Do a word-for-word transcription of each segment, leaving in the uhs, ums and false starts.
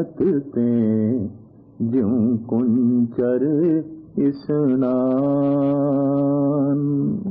ते ज्यों कुंचर इस्नान।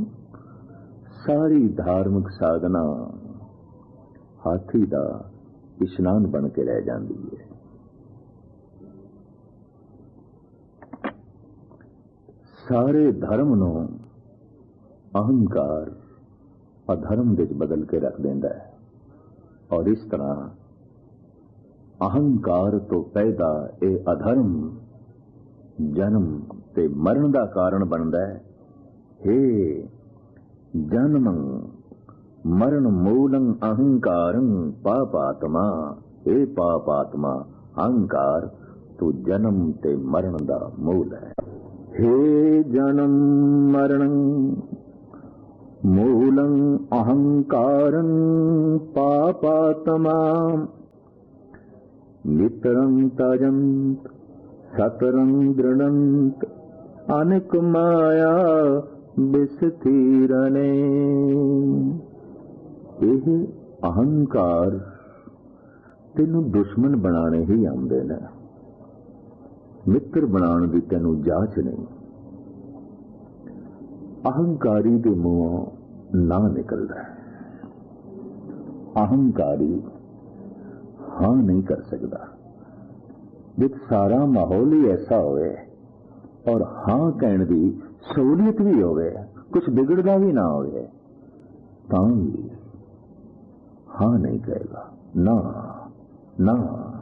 सारी धार्मिक साधना हाथी दा इशनान बन के रह जाती है। सारे धर्म नूं अहंकार अधर्म विच बदल के रख देंदा है और इस तरह अहंकार तो पैदा ये अधर्म जन्म ते मरण का कारण बनता है। हे जन्म मरण मूलं अहंकारं पापात्मा, हे पापात्मा अहंकार तू जन्म ते मरण का मूल है। हे जन्म मरण मूलं अहंकारं पापात्मा, मित्रं तजंत सतरं दृढ़ंत अनेक माया विस्तीरणे। यह अहंकार तेनू दुश्मन बनाने ही आंदे ने, मित्र बनाने की तेनू जांच नहीं। अहंकारी के मुंहों ना निकलता है। अहंकारी हाँ नहीं कर सकता। जब सारा माहौल ही ऐसा होवे और हाँ कहने की सहूलियत भी होवे, कुछ बिगड़ता भी ना होवे, तां भी हाँ नहीं कहेगा। ना ना,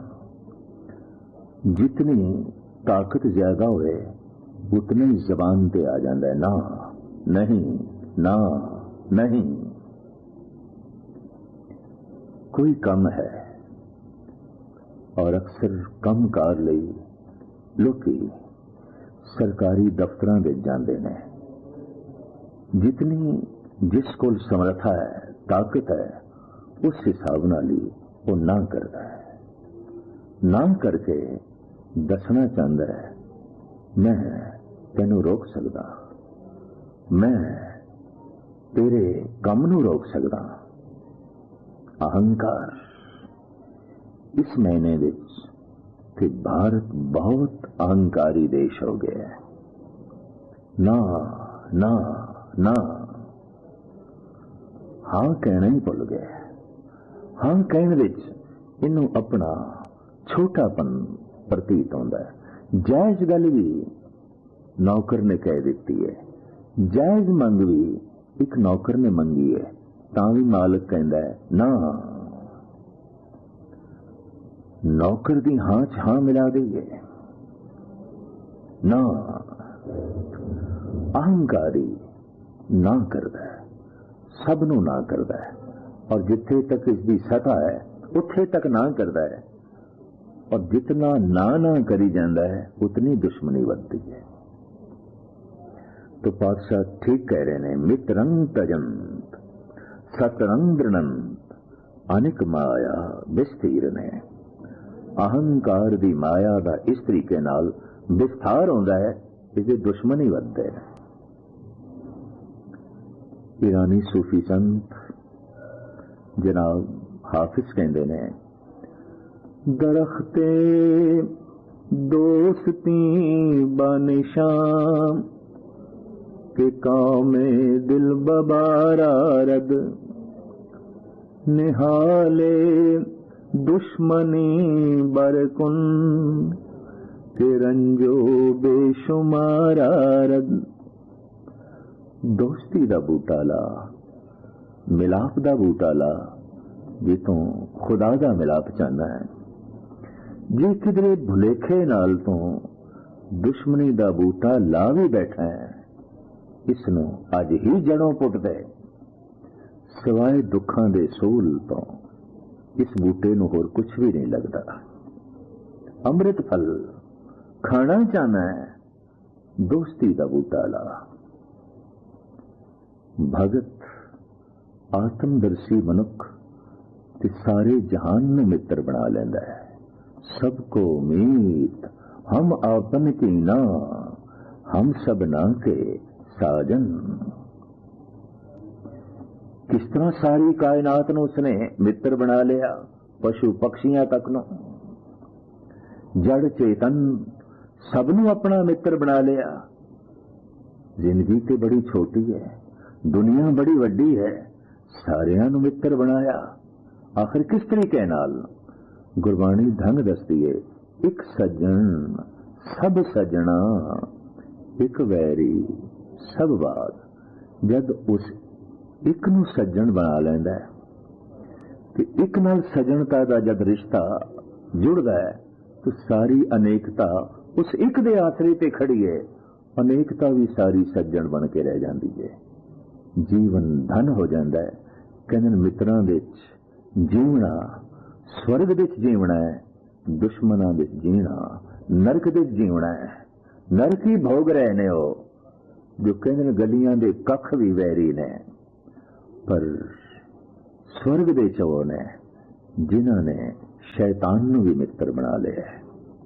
जितनी ताकत ज्यादा होवे उतनी जबान पे आ जाता है ना नहीं ना नहीं। कोई कम है और अक्सर कम कार लई लोकी सरकारी दफ्तरां विच जांदे ने। जितनी जिस कोल समर्था है, ताकत है, उस हिसाब नाल ही वो ना करता है। ना करके दसना चाहता है मैं तेनू रोक सकदा, मैं तेरे काम नू रोक सकदा। अहंकार इस महीने विच ते भारत बहुत अहंकारी देश हो गया है। ना ना ना, हाँ कहना ही भुल गया। हाँ कहने विच इनू अपना छोटापन प्रतीत होता है। जायज गल भी नौकर ने कह दी है, जायज मंग भी एक नौकर ने मंगी है, तां भी मालिक कहता है ना। नौकर दी हां च हां मिला दईए ना। अहंकारी ना करता है, सबनों ना करता है और जिथे तक इसकी सतह है उथे तक ना करता है और जितना ना ना करी जाता है उतनी दुश्मनी बढ़ती है। तो पातशाह ठीक कह रहे ने, मित्रं तजंत सतरं दृढ़ंत अनेक माया विस्तीरणे। अहंकार दी माया का इस तरीके नाल विस्तार होता है, इसे दुश्मन ही बढ़ते हैं। ईरानी सूफी संत जनाब हाफिज कहते ने, दरख्ते दोस्ती बानिशान के कामे दिल बबारा रद, निहाले दुश्मनी बरकुन के रंजो बेशुमारा रद। दोस्ती दा बूटा ला, मिलाप दा बूटा ला, जितों खुदा दा मिलाप चाहना है। जे किधरे भुलेखे नाल तो दुश्मनी दा बूटा ला भी बैठा है, इसनू अज ही जड़ों पुट दे। सिवाय दुखां दे सोल तो इस बूटे नू होर कुछ भी नहीं लगता। अमृत फल खाना चाहना है, दोस्ती दा बूटा ला। भगत आत्मदर्शी मनुख ते सारे जहान में मित्र बना लेंदा है। सबको मीत हम आपन की ना, हम सब ना के साजन। किस तरह सारी कायनात नूं उसने मित्र बना लिया, पशु पक्षियां तक नूं। जड़ चेतन सबनों अपना मित्र बना लिया। जिंदगी तो बड़ी छोटी है, दुनिया बड़ी वड्डी है, सारियां नूं मित्र बनाया। आखिर किस तरीके नाल? गुरबाणी ढंग दसदी है, एक सज्जन सब सजना, एक वैरी सब बात। जद उस एक नूं सज्जन बना लैंदा है ते एक नाल सज्जनता दा जद रिश्ता जुड़दा है तो सारी अनेकता उस एक दे आसरे ते खड़ी है। अनेकता भी सारी सज्जन बन के रह जाती है। जीवन धन हो जाता है। कहते मित्रां विच जीवना स्वर्ग विच जीवना है, दुश्मनां विच जीना नरक विच जीवना है। नरक ही भोग रहे ने हो जो कहते गलियां दे कख भी वैरी ने, पर स्वर्ग दे चो ने जिन्हां ने शैतान नूं भी मित्र बना लिया है,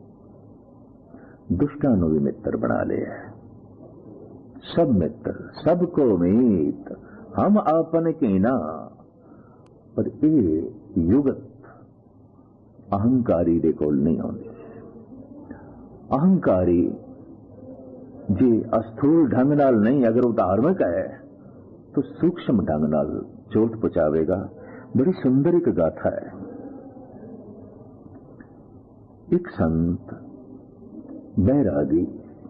दुष्टां नूं भी मित्र बना लिया है। सब मित्र सबको मीत हम आपन कीना। पर यह युगत अहंकारी दे कोल नहीं आउंदी। अहंकारी जे अस्थूल ढंग नाल नहीं, अगर वो धार्मिक है तो सूक्ष्म ढंग नाल चोट पहुंचावेगा। बड़ी सुंदर एक गाथा है। एक संत बैरागी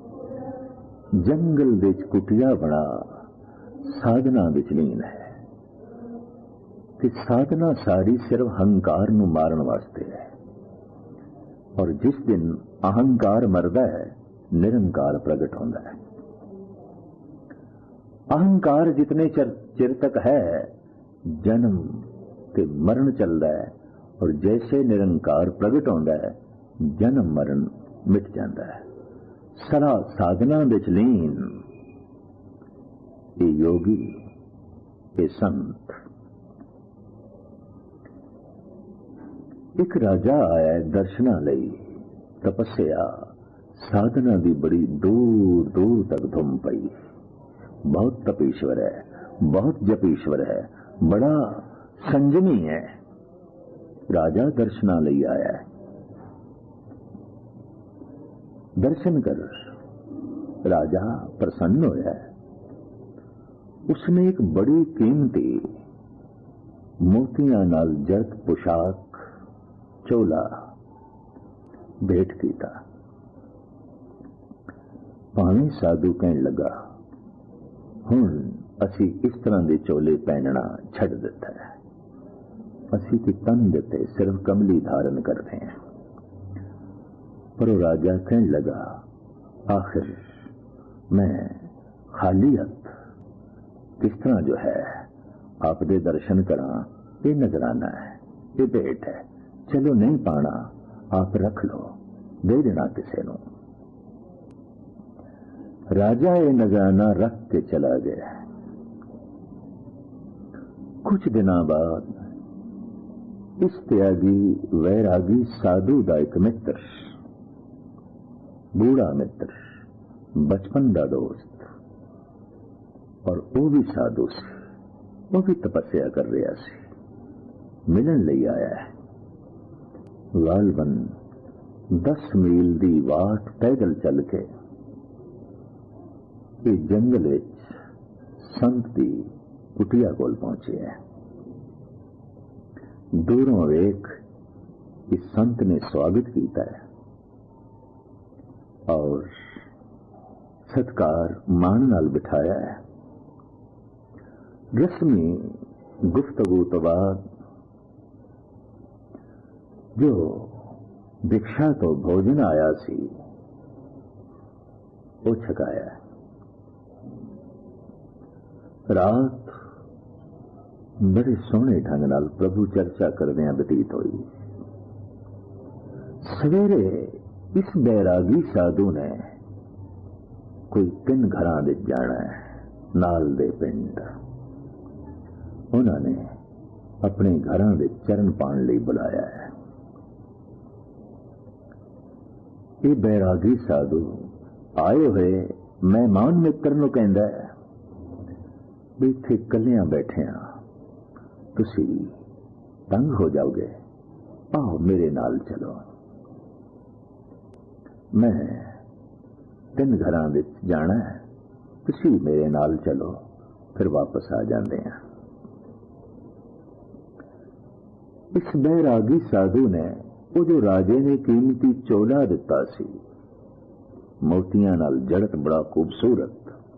जंगल विच कुटिया बना साधना विच लीन है कि साधना सारी सिर्फ अहंकार नूं मारन वास्ते है। और जिस दिन अहंकार मरदा है निरंकार प्रगट होता है। अहंकार जितने चिर चिर तक है जन्म ते मरण चलता है, और जैसे निरंकार प्रगट होता है जन्म मरण मिट जाता है। सदा साधना विच लीन ये योगी ये संत। एक राजा आया दर्शना लई, तपस्या साधना दी बड़ी दूर दूर तक धुम पई। बहुत तपीश्वर है, बहुत जपीश्वर है, बड़ा संजमी है। राजा दर्शना लई आया है, दर्शन कर। राजा प्रसन्न होया है। उसने एक बड़ी कीमती मोतियां नाल जड़त पोशाक चोला भेंट कीता। भावें साधु कहन लगा, हुण असी इस तरह के चोले पहनना छड़ दिता है, असी तो तन देते सिर्फ कमली धारण करते हैं। पर वो राजा कहन लगा, आखिर मैं खाली हथ किस तरह जो है आपदे दर्शन करा, ये नजराना है, ये भेंट है, चलो नहीं पाना आप रख लो, दे देना किसी को। राजा ये नजराना रख के चला गया। कुछ दिनों बाद इस त्यागी वैरागी साधु का एक मित्र, बूढ़ा मित्र, बचपन का दोस्त, और वो भी साधु से, वो भी तपस्या कर रहा सी, मिलन लई आया है। गालबन दस मील दी वाट पैदल चल के ये जंगल विच संत दी कुटिया कोल पहुंचे है। दूरों वेख इस संत ने स्वागत किया है और सत्कार मान नाल बिठाया है। रस्मी गुफ्तगू तो बाद जो भिक्षा तो भोजन आया सी वो छकाया। रात बड़े सोहने ढंग नाल प्रभु चर्चा करदे बतीत हुई। सवेरे इस बैरागी साधु ने कोई तीन घरां विच जाना है, नाल दे पिंड। उन्होंने अपने घरां विच चरण पाण लई बुलाया है। ये बैरागी साधु आए हुए मेहमान मित्र नूं कहंदा है भी इत्थे कलियां बैठे आ, तुसी तंग हो जाओगे, आओ मेरे नाल चलो। मैं तीन घरां विच जाना है, तुसी मेरे नाल चलो, फिर वापस आ जाते हैं। इस बैरागी साधु ने वो जो राजे ने कीमती चोला दिता सी, मोतियां नाल जड़त बड़ा खूबसूरत,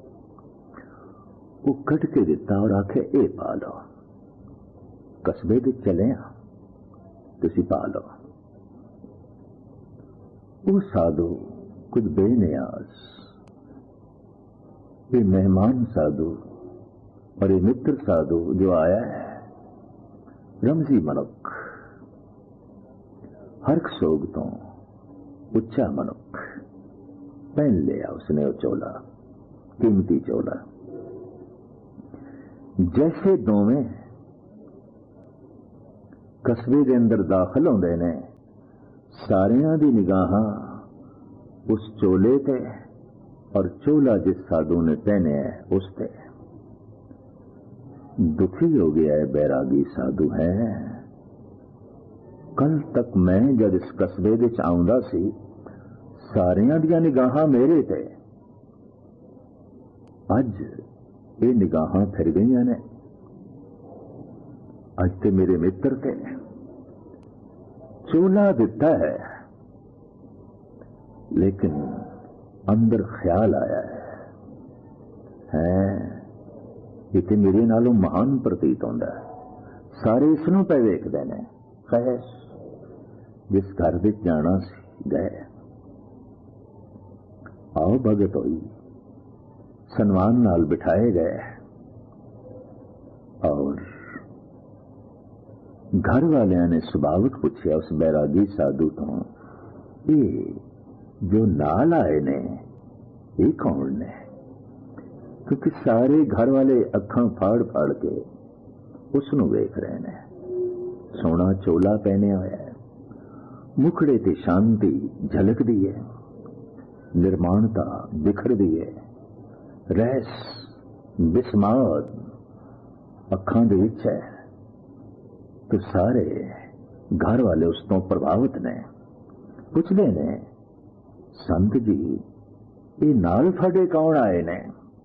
वो कट के दिता और आखे ए पा लो, कस्बे दे चले आ, तुसी पा लो। वो साधु कुछ बेनियाज, ये मेहमान साधु और ये मित्र साधु जो आया है, रमजी मनुख, हर्क सोग तो उच्चा मनुख, पहन लिया उसने वो चोला, कीमती चोला। जैसे दोवें कस्बे के अंदर दाखिल होंदे ने, सारियां दी निगाहां उस चोले ते और चोला जिस साधु ने पहने है उस ते। दुखी हो गया है बैरागी साधु है। कल तक मैं जब इस कस्बे विच आउंदा सी, सारियां दियां निगाहां मेरे ते, अज ये निगाहां फिर गईयां ने, अज ते मेरे मित्र ते चोला दिता है, लेकिन अंदर ख्याल आया है, है ये ते मेरे नालों महान प्रतीत होंदा है, सारे इसनों पे वेखदे ने। खैर जिस घर विच जाना सी गए, आओ भगत होई, सन्मान नाल बिठाए गए और घर वालियां ने सुभावक पूछया उस बैरागी साधु तो, ये जो नाल आए ने ये कौन ने? क्योंकि सारे घर वाले अखां फाड़ फाड़ के उसनू वेख रहे ने। सोना चोला पहने होया है, मुखड़े ते शांति झलकदी है, निर्माणता बिखरदी है, रहस बिस्माद अखां दे विच है। तो सारे घर वाले उस तो प्रभावित ने, पुछदे ने, संत जी ये नाल फड़े कौन आए ने?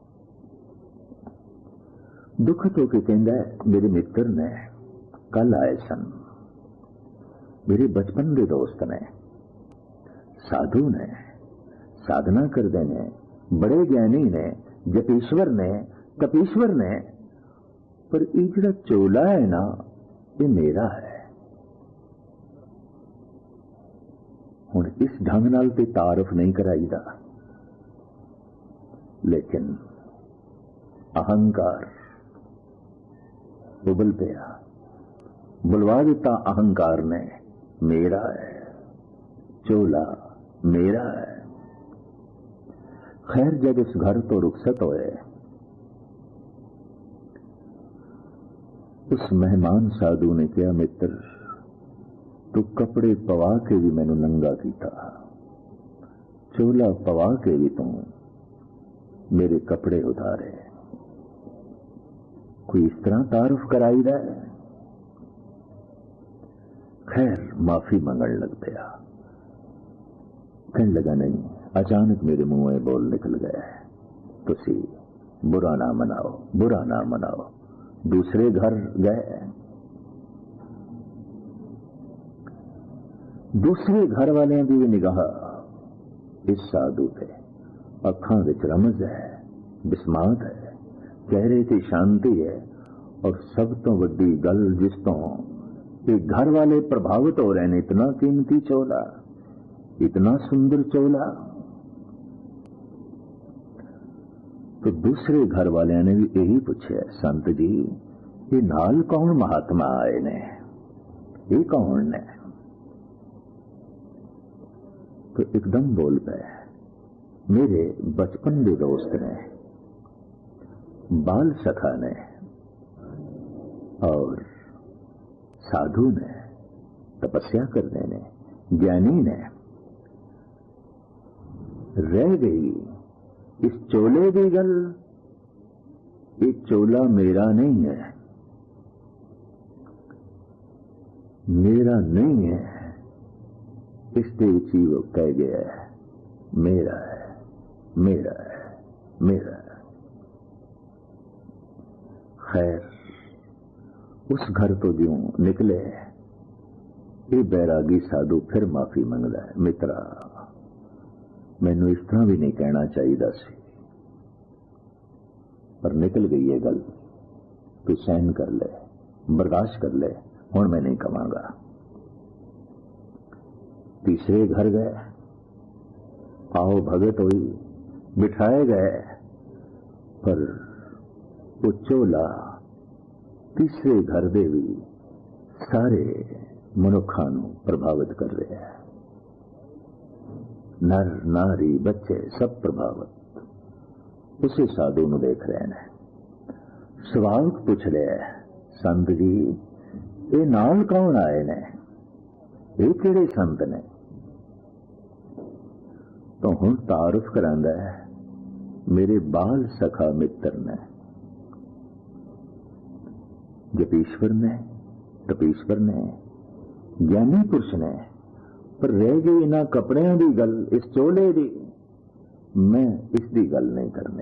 दुख तो के कहंदा मेरे मित्र ने कल आए सन, मेरे बचपन के दोस्त ने, साधु ने, साधना करते ने, बड़े ज्ञानी ने, जपीश्वर ने, तपीश्वर ने, पर ये जिहड़ा चोला है ना ये मेरा है। हुण इस ढंग नाल ते तारफ नहीं कराईदा, लेकिन अहंकार उबल पिया, बुलवा दिता अहंकार ने, मेरा है चोला, मेरा है। खैर जब इस घर तो रुखसत होए, उस मेहमान साधु ने कहा, मित्र तू कपड़े पवा के भी मैनू नंगा कीता, चोला पवा के भी तू मेरे कपड़े उतारे, कोई इस तरह तारुफ कराई दा है? खैर माफी मंगण लग पिया, कहने लगा नहीं, अचानक मेरे मुंह में बोल निकल गया है, तुसी बुरा ना मनाओ, बुरा ना मनाओ। दूसरे घर गए, दूसरे घर वाले की भी निगाह इस साधु पे, अखां विच रमज है, बिस्मात है, चेहरे की शांति है, और सब तो वड्डी गल जिस तो ये घर वाले प्रभावित हो रहे हैं, इतना कीमती चोला, इतना सुंदर चोला। तो दूसरे घर वाले ने भी यही पूछा, संत जी ये नाल कौन महात्मा आए ने, ये कौन ने? तो एकदम बोल पे, मेरे बचपन के दोस्त ने, बाल सखा ने और साधु ने, तपस्या करने ने, ज्ञानी ने। रह गई इस चोले की गल, ये चोला मेरा नहीं है, मेरा नहीं है, इसके विच ही वो कह गया है, मेरा है, मेरा है, मेरा है। खैर उस घर तो जो निकले ये बैरागी साधु फिर माफी मंगदा है, मित्रा मैनू इस तरह भी नहीं कहना चाहिए सी, पर निकल गई है गल, तू सहन कर ले, बर्दाश्त कर ले, हुण मैं नहीं कहांगा। तीसरे घर गए, आओ भगत हुई, बिठाए गए, पर वो चोला तीसरे घर दे भी सारे मनुखा नू प्रभावित कर रहा है। नर नारी बच्चे सब प्रभावित उसे साधु नू देख रहे हैं। सवाल पूछ रहे हैं, संत जी ये नाल कौन आए ने, ये किहड़े संत ने? तो हुण तारुफ करांदा है, मेरे बाल सखा मित्र ने, जपीश्वर ने, तपीश्वर ने, ज्ञानी पुरुष ने, पर रह गई इन्हां कपड़ियां दी गल, इस चोले दी, मैं इसकी गल नहीं करनी।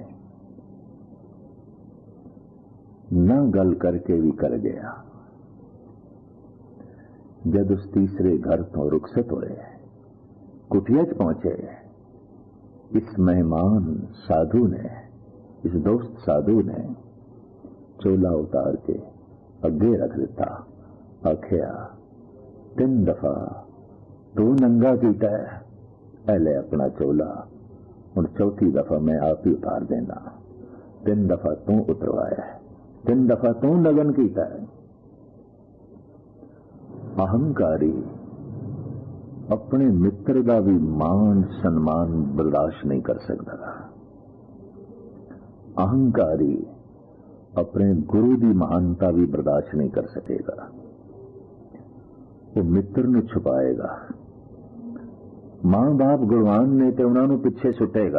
ना गल करके भी कर गया। जब उस तीसरे घर तो रुखसत होए, कुटिया च पहुंचे, इस मेहमान साधु ने, इस दोस्त साधु ने चोला उतार के अगे रख दिता। आखिया तीन दफा तू नंगा कीता है, पहले अपना चोला, हुण चौथी दफा मैं आप ही उतार देना। तीन दफा तू उतरवाया, तीन दफा तू लगन कीता है। अहंकारी अपने मित्र का भी मान सम्मान बर्दाश्त नहीं कर सकता। अहंकारी अपने गुरु की महानता भी बर्दाश्त नहीं कर सकेगा। वो मित्र नू छुपाएगा। मां बाप गुरवान ने तो उन्होंने पिछे सुटेगा।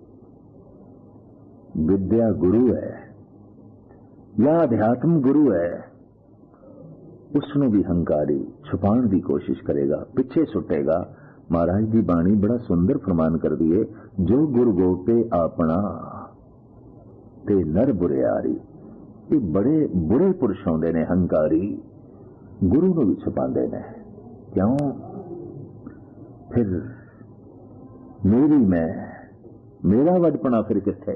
विद्या गुरु है या अध्यात्म गुरु है, उसनों भी हंकारी छुपाने की कोशिश करेगा, पिछे सुटेगा। महाराज की बाणी बड़ा सुंदर फरमान कर दी है, जो गुरु गोपे अपना ते नर बुरियारी। ये बड़े बुरे पुरुष होंदे ने हंकारी, गुरु को भी छुपाते ने। क्यों? फिर मेरी मैं, मेरा वडपना फिर किथे?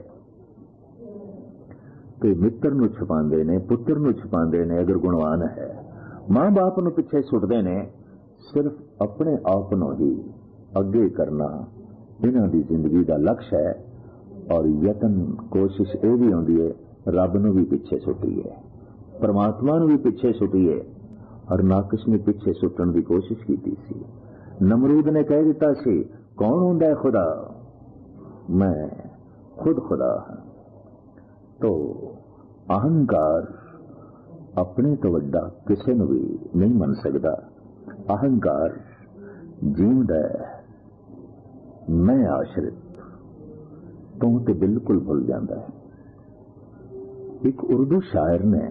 तो मित्र नू छुपाते ने, पुत्र नू छुपाते ने अगर गुणवान है। मां बाप नू पिछे सुटते ने, सिर्फ अपने आप नू ही अगे करना इन्हां दी जिंदगी का लक्ष्य है। और यतन कोशिश ये भी होंदी है, रब नू भी पिछे सुटीए, परमात्मा नू भी पिछे सुटीए। और नाकिश ने पिछे सुटन की कोशिश की सी। नमरूद ने कह दिता सी, कौन होंदा है खुदा? मैं खुद खुदा हां। तो अहंकार अपने तो वड्डा किसी नू भी नहीं मन सकता। अहंकार जींदा मैं आश्रित तू तो बिल्कुल भुल जाता है। एक उर्दू शायर ने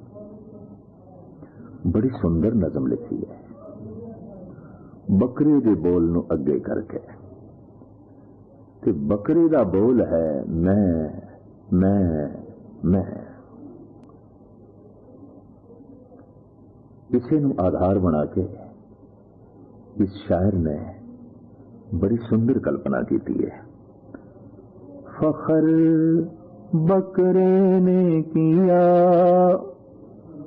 बड़ी सुंदर नज़म लिखी है, बकरी के बोल नू अगे करके। कि बकरी का बोल है मैं मैं मैं। इसे नू आधार बना के इस शायर ने बड़ी सुंदर कल्पना की है। फखर बकरे ने किया